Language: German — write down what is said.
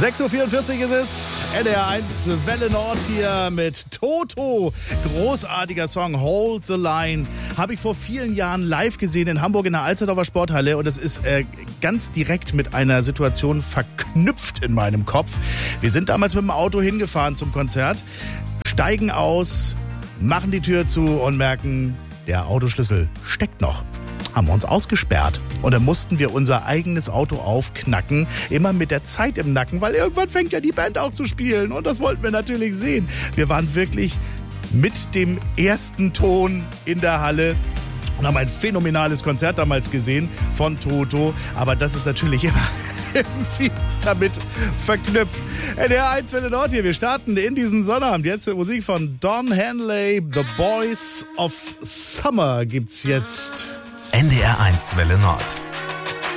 6:44 Uhr ist es. NDR 1 Welle Nord hier mit Toto. Großartiger Song, Hold the Line. Habe ich vor vielen Jahren live gesehen in Hamburg in der Alsterdorfer Sporthalle. Und es ist ganz direkt mit einer Situation verknüpft in meinem Kopf. Wir sind damals mit dem Auto hingefahren zum Konzert, steigen aus, machen die Tür zu und merken, der Autoschlüssel steckt noch. Haben wir uns ausgesperrt und dann mussten wir unser eigenes Auto aufknacken, immer mit der Zeit im Nacken, weil irgendwann fängt ja die Band auch zu spielen und das wollten wir natürlich sehen. Wir waren wirklich mit dem ersten Ton in der Halle und haben ein phänomenales Konzert damals gesehen von Toto, aber das ist natürlich immer irgendwie damit verknüpft. NDR 1 Welle Nord hier, wir starten in diesen Sonnabend. Jetzt mit Musik von Don Henley, The Boys of Summer gibt's jetzt. NDR 1 Welle Nord.